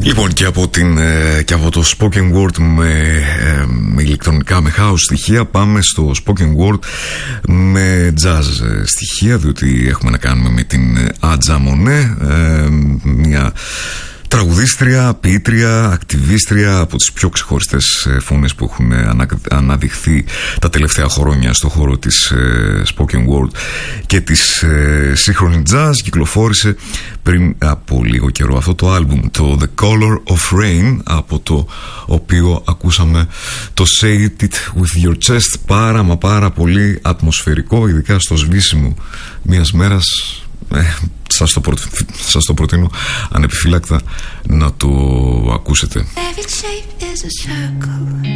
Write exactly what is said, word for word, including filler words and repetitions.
Λοιπόν, και από, την, και από το spoken word με, με ηλεκτρονικά, με house στοιχεία, πάμε στο spoken word με jazz στοιχεία, διότι έχουμε να κάνουμε με την Adja Monet, μια τραγουδίστρια, ποιήτρια, ακτιβίστρια, από τις πιο ξεχωριστές φωνές που έχουν αναδειχθεί τα τελευταία χρόνια στο χώρο της spoken word και της σύγχρονη jazz. Κυκλοφόρησε πριν από λίγο καιρό αυτό το άλμπουμ, το The Color of Rain, από το οποίο ακούσαμε το Say It With Your Chest, πάρα μα πάρα πολύ ατμοσφαιρικό, ειδικά στο σβήσιμο μιας μέρας. Ε, σας, το προτ... σας το προτείνω ανεπιφύλακτα να το ακούσετε.